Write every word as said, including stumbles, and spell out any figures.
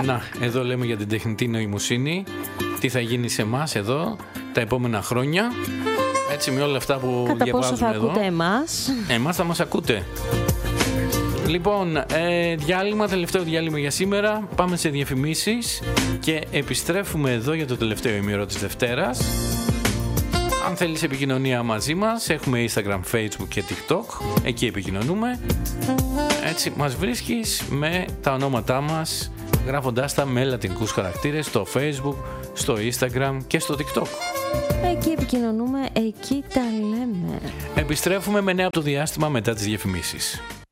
Να, εδώ λέμε για την τεχνητή νοημοσύνη. Τι θα γίνει σε εμάς εδώ τα επόμενα χρόνια. Έτσι, με όλα αυτά που κατά διαβάζουμε πόσο θα εδώ. ακούτε εμάς. Εμάς θα μας ακούτε. Λοιπόν, ε, διάλειμμα, τελευταίο διάλειμμα για σήμερα. Πάμε σε διαφημίσεις και επιστρέφουμε εδώ για το τελευταίο ημίωρο της Δευτέρας. Αν θέλεις επικοινωνία μαζί μας, έχουμε Instagram, Facebook και TikTok. Εκεί επικοινωνούμε. Έτσι μας βρίσκεις με τα ονόματά μας, γράφοντάς τα με λατινικούς χαρακτήρες στο Facebook, στο Instagram και στο TikTok. Εκεί επικοινωνούμε, εκεί τα λέμε. Επιστρέφουμε με νέα από το διάστημα μετά τις διαφημίσεις.